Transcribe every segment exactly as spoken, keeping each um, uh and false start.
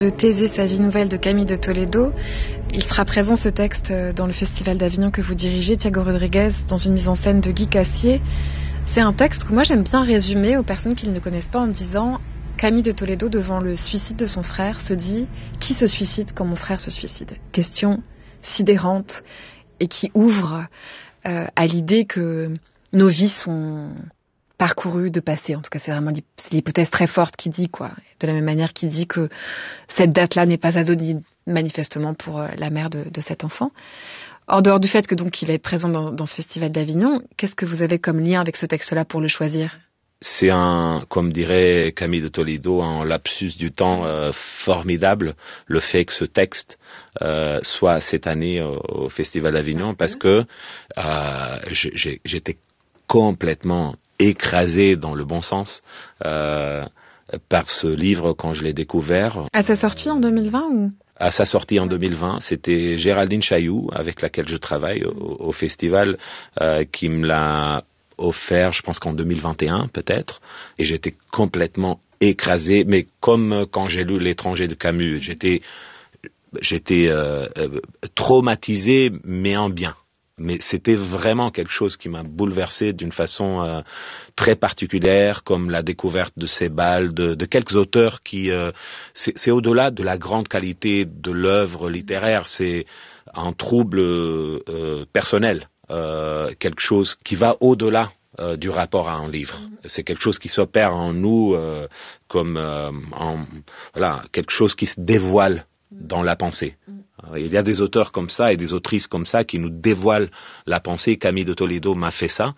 De Thésée, sa vie nouvelle de Camille de Toledo. Il sera présent ce texte dans le Festival d'Avignon que vous dirigez, Thiago Rodriguez, dans une mise en scène de Guy Cassier. C'est un texte que moi j'aime bien résumer aux personnes qui ne le connaissent pas en disant Camille de Toledo, devant le suicide de son frère, se dit « Qui se suicide quand mon frère se suicide ?» Question sidérante et qui ouvre euh, à l'idée que nos vies sont parcourues de passé. En tout cas, c'est vraiment l'hypothèse très forte qui dit, quoi. De la même manière qu'il dit que cette date-là n'est pas anodine, manifestement, pour la mère de, de cet enfant. En dehors du fait que donc il va être présent dans, dans ce festival d'Avignon, qu'est-ce que vous avez comme lien avec ce texte-là pour le choisir ? C'est un, comme dirait Camille de Toledo, un lapsus du temps euh, formidable, le fait que ce texte euh, soit cette année au, au Festival d'Avignon, parce que euh, j'ai, j'étais complètement écrasé dans le bon sens euh, par ce livre quand je l'ai découvert. À sa sortie en deux mille vingt ou ? À sa sortie en deux mille vingt, c'était Géraldine Chailloux, avec laquelle je travaille au, au festival, euh, qui me l'a offert, je pense qu'en deux mille vingt et un peut-être, et j'étais complètement écrasé, mais comme quand j'ai lu L'étranger de Camus, j'étais, j'étais euh, traumatisé, mais en bien. Mais c'était vraiment quelque chose qui m'a bouleversé d'une façon euh, très particulière, comme la découverte de Sebald, de, de quelques auteurs qui... Euh, c'est, c'est au-delà de la grande qualité de l'œuvre littéraire, c'est un trouble euh, personnel, euh, quelque chose qui va au-delà euh, du rapport à un livre. C'est quelque chose qui s'opère en nous euh, comme euh, en, voilà, quelque chose qui se dévoile dans la pensée. Il y a des auteurs comme ça et des autrices comme ça qui nous dévoilent la pensée. Camille de Toledo m'a fait ça.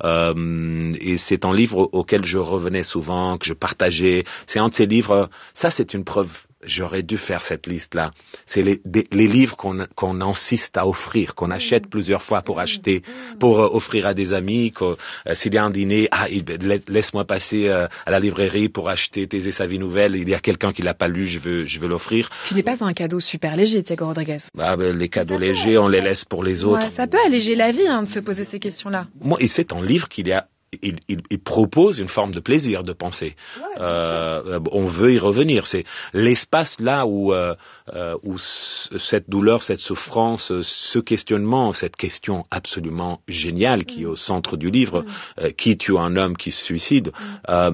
Euh, et c'est un livre auquel je revenais souvent, que je partageais. C'est un de ces livres, ça c'est une preuve, j'aurais dû faire cette liste-là. C'est les, des, les livres qu'on, qu'on insiste à offrir, qu'on achète plusieurs fois pour acheter, pour euh, offrir à des amis. Que, euh, s'il y a un dîner, ah, il, laisse-moi passer euh, à la librairie pour acheter Thésée, sa vie nouvelle. Il y a quelqu'un qui l'a pas lu, je veux, je veux l'offrir. Ce n'est pas un cadeau super léger, Thiago Rodriguez. Ah, ben, les cadeaux légers, on les laisse pour les autres. Ouais, ça peut alléger la vie hein, de se poser ces questions-là. Moi, et c'est un livre qu'il y a. Il, il, il propose une forme de plaisir de penser. Ouais, euh, on veut y revenir. C'est l'espace là où, euh, où cette douleur, cette souffrance, ce questionnement, cette question absolument géniale qui est au centre du livre, mmh. euh, qui tue un homme qui se suicide, mmh. euh,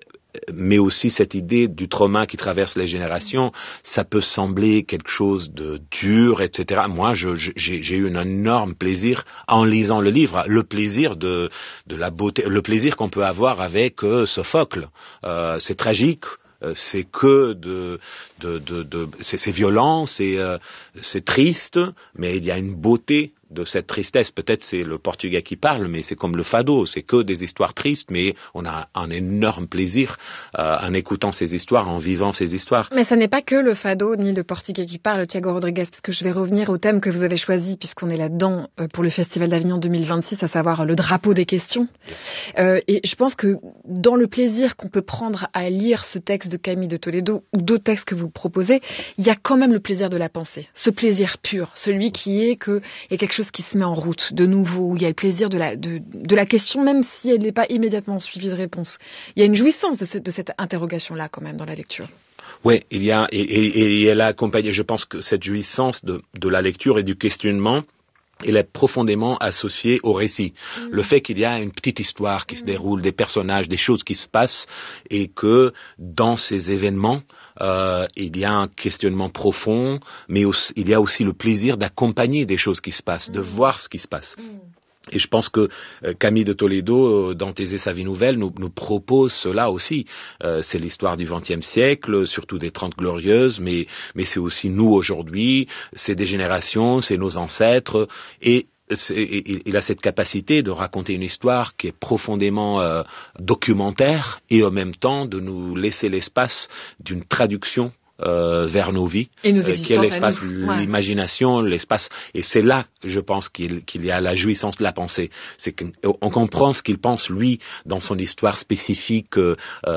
mais aussi cette idée du trauma qui traverse les générations, ça peut sembler quelque chose de dur, et cetera. Moi, je, je, j'ai, j'ai eu un énorme plaisir en lisant le livre, le plaisir de, de la beauté, le plaisir qu'on peut avoir avec euh, Sophocle. Euh, c'est tragique. Euh, c'est que de, de, de, de c'est, c'est violent, c'est, euh, c'est triste, mais il y a une beauté de cette tristesse. Peut-être c'est le portugais qui parle, mais c'est comme le fado, c'est que des histoires tristes, mais on a un énorme plaisir euh, en écoutant ces histoires, en vivant ces histoires. Mais ça n'est pas que le fado ni le portugais qui parle, Thiago Rodriguez, parce que je vais revenir au thème que vous avez choisi, puisqu'on est là-dedans euh, pour le Festival d'Avignon deux mille vingt-six, à savoir le drapeau des questions. Yes. Euh, et je pense que dans le plaisir qu'on peut prendre à lire ce texte de Camille de Toledo, ou d'autres textes que vous proposez, il y a quand même le plaisir de la pensée, ce plaisir pur, celui qui est que il y a quelque chose qui se met en route de nouveau, où il y a le plaisir de la, de, de la question, même si elle n'est pas immédiatement suivie de réponse. Il y a une jouissance de, ce, de cette interrogation-là quand même dans la lecture. Oui, il y a, et, et, et elle a accompagné, je pense que cette jouissance de, de la lecture et du questionnement, elle est profondément associée au récit. Mmh. Le fait qu'il y a une petite histoire qui mmh. se déroule, des personnages, des choses qui se passent, et que dans ces événements, euh, il y a un questionnement profond, mais aussi, il y a aussi le plaisir d'accompagner des choses qui se passent, mmh. de voir ce qui se passe. Mmh. Et je pense que euh, Camille de Toledo, euh, dans Thésée, sa vie nouvelle, nous, nous propose cela aussi. Euh, c'est l'histoire du vingtième siècle, surtout des Trente Glorieuses, mais, mais c'est aussi nous aujourd'hui, c'est des générations, c'est nos ancêtres, et c'est, il a cette capacité de raconter une histoire qui est profondément euh, documentaire, et en même temps de nous laisser l'espace d'une traduction Euh, vers nos vies, et nos euh, qui est l'espace, ouais. l'imagination, l'espace, et c'est là, je pense, qu'il, qu'il y a la jouissance de la pensée. C'est qu'on comprend ce qu'il pense, lui, dans son histoire spécifique, euh,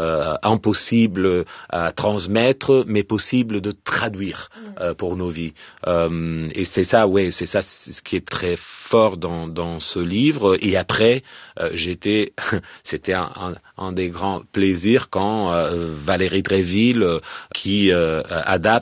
impossible à transmettre, mais possible de traduire euh, pour nos vies. Euh, et c'est ça, ouais, c'est ça, c'est ce qui est très fort dans, dans ce livre. Et après, euh, j'étais, c'était un, un, un des grands plaisirs quand euh, Valérie Dréville, qui euh, euh, adapte